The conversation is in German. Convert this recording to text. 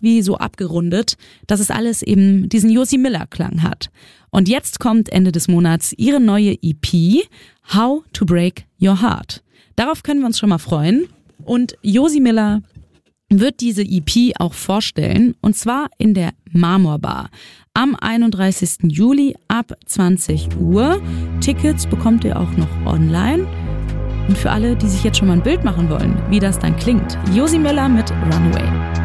irgendwie so abgerundet, dass es alles eben diesen Josie Miller-Klang hat. Und jetzt kommt Ende des Monats ihre neue EP, How to Break Your Heart. Darauf können wir uns schon mal freuen. Und Josie Miller wird diese EP auch vorstellen, und zwar in der Marmorbar am 31. Juli ab 20 Uhr. Tickets bekommt ihr auch noch online. Und für alle, die sich jetzt schon mal ein Bild machen wollen, wie das dann klingt, Josie Miller mit Runaway.